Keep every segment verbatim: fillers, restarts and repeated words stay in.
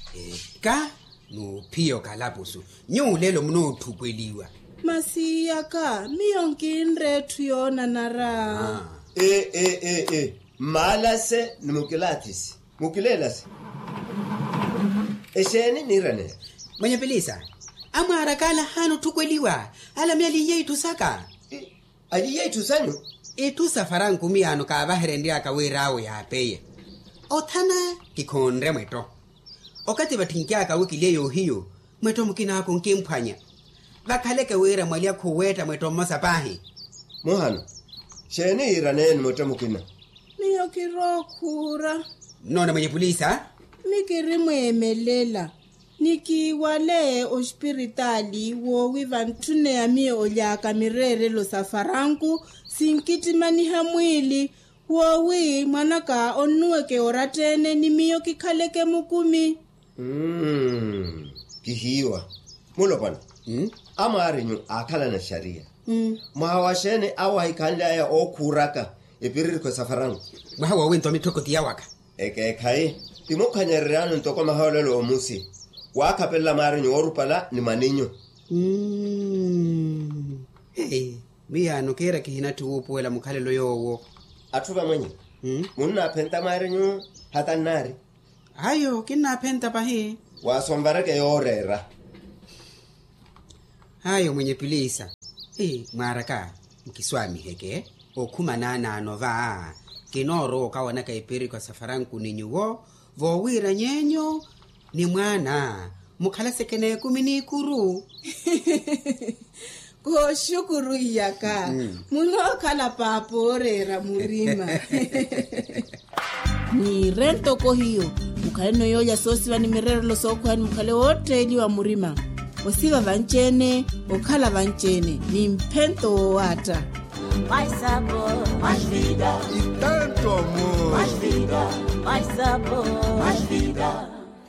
ka no pio kalapusu nyulelo mno thukweliwa masiya ka miyonkinre thuyona nara eh eh eh eh malase numukilatisi mukilelas eseni nirane mwenye pelisa amara kala hano thukweliwa ala myali yetu saka ali yetu sanu etu safaran kumiano ka baherendia ka werawo ya peye othana kikhonre mweto okati bathinkia ka wikileyo hiyo mweto mukina ko nkemphanya bakhaleke wera mwalia khuweta mweto mosapahi mohano sheni irane mweto mukina niyo kirokhura nona mwenye polisa mikiri mwemelela nikiwale ospiritali wo wivantune ya mie olyaka mirere lo safaranku sinkitimani hamwili wowi mwanaka onuweke oratene ni miyo kikhaleke mukumi mm kihiwa mulopana mm amarinyu akhala na sharia mm mahawashene awa ikanda ya okuraka epiriri ko safaranku bahawa wento mitoko tiyawaka eke kai timokhanyererano ntoko mahawlelo omusi wakapella marinyu orupala ni maninyo mm hey miyano kera kihina tuupuela mukhalelo yowo athuba mwenye mm munna phenta marinyu hatanari ayo kinna phenta pahi wasombareke yorera hayo mwenye pilisa eh maraka mkiswami heke okhumana nano va kinoro kawana kaipiri kwa safaranku ninyuwo vowira nyenyo ni mwana mukhala sekene kumini kuru ko shukuru yaka mm. muno khala paporera murima ni rento ko hiyo mukhale no yoya sosi vani mirero lo sokhwani mukhale hoteli wa murima osiva vanchene okhala vanchene ni mphento wata mais sabor, mais vida e tanto amor, mais vida, mais sabor, mais vida.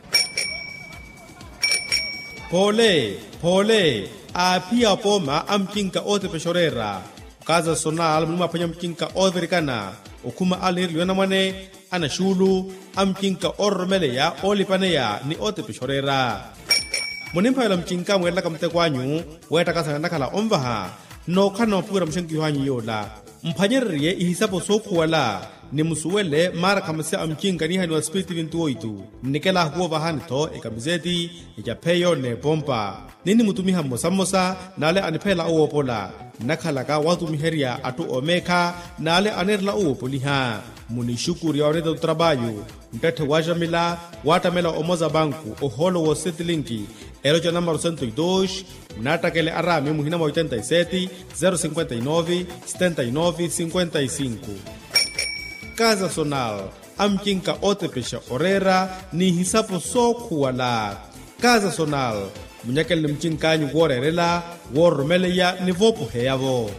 Pole, pole, apia poma amkinka ote peshorera. Kaza sonal mluma panya mkinka overikana. Okuma alir liona mwane, ana shulu, amkinka ormele ya olipane ya ni ote peshorera. Monimpa yala mkinka mwela kamte kwanyu, weta kasa nakala ombaha. No kano pura mshanki yuhanyi yola. Mpanyeriye ihisapo soku wala. Ni musuwele mara kamase amkinka ni hani wa spiriti vintu oitu. Nikela huwa vahanito ekamizeti, ijapeyo ne pompa. Nini mutumiha mosa mosa, nale anipela uwo pola. Nakalaka watu miheria atu omeka, nale anerla uwo poliha. Muni shukuri ya oreda utrabayu. Mtete wajamila, watamela omoza banku, oholo wo setilinki. Eroja numero cento e dois, natakele arame muhinama oitenta e sete, zero cinquenta e nove, setenta e nove, cinquenta e cinco. Casa Sonal, amkinka ote pesha orera, ni hisapo soku wala. Casa Sonal, munyakele ni mchinkanyu worerela, woromele ya nivopo heyavo.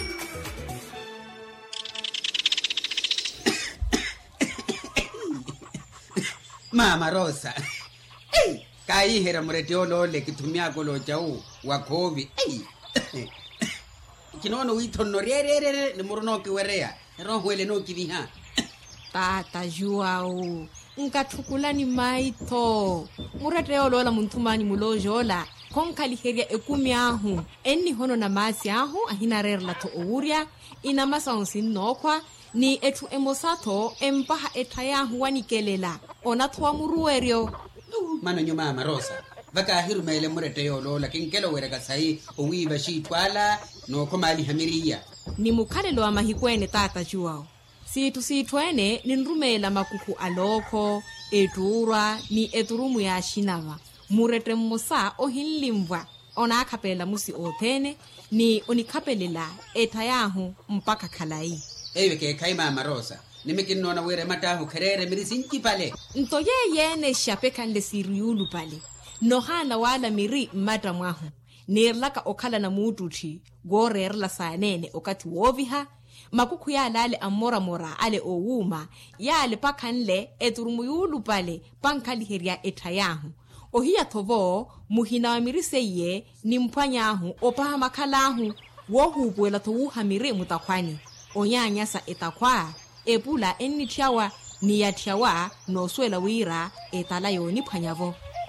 Mama Rosa. Hey, kai hera murete olole kitumia kolo chau wa kovi. Hey. Kinono witono rerere ni murono kiwerea. Rohwele no kiviha. Tata Joao, nkathukulani maito. Murete olola muntumani mulojola. Konkali heria ekumi ahu. Eni hono na masi ahu ahina rerla to ouria. Ina masa onsin nokwa. Ni etu emosato empaha etayahu wanikelela. Ona tuwa muruerio. Mano nyuma Mama Rosa. Baka hiru maile murete olola kinkelo wereka sahi uwiba shitwala no komali hamiria. Ni mukalelo wa mahikwene tata Joao. Situ situene ni nrumela makuku aloko, eturwa, ni eturumu ya shinava. Murete mmosa ohinlimwa. Ona akapela musi otene, ni onikapelela etayahu mpaka kalai. Ewe ke kai Mama Rosa. Nimekino na were matahu kerere mirisinki pale. Ntoye yene shapeka nde siriulu pale. Nohana wala miri mata mwahu. Nirlaka okala na mutuchi. Gore erla saanene okati woviha. Makuku ya lale amora mora ale owuma. Ya ale pakanle eturumuyulu pale pankali heria etayahu. Ohia tovo muhina wa miriseye ni mpanyahu opaha makalahu. Wohu buela tovuha miri mutakwani. Onyanyasa etakwa. Epula eni tiawa ni ya tiawa no swela wira etala yoni panyavo.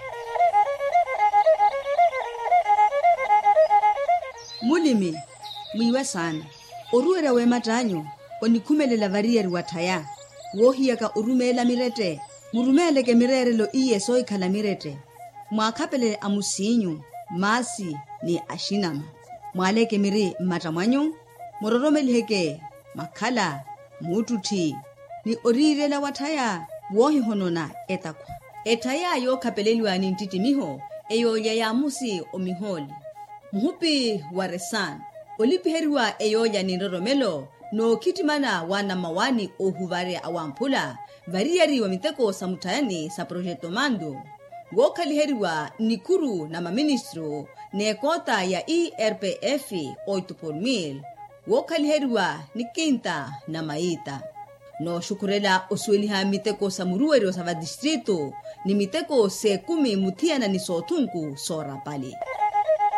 mulimi muiwe sana oruera we matanyo onikhumelela variyeri wathaya wohiyaka urumela mirete murumeleke mirerelo iye soikhala mirete mwakhapelele amusinyu masi ni ashinama mwaleke miri mmatamwanyo mororomeliheke makhala mututhi ni orirela wathaya wohihonona etakwa ethaya yokhapeleliwa ni ntitimiho eyoya ya musi omiholi muhupi wa resan olipiheriwa eyoya ni roromelo no kitimana wana mawani ohuvare awamphula variyari wa miteko sa mutayani sa projeto mando wokhaliheriwa nikuru na maministro ne kota ya E R P F oito por mil wokhaliheriwa ni quinta na maita no shukurela osueliha miteko sa muruero sa va distrito ni miteko se kumi mutiana ni sotunku sora pali.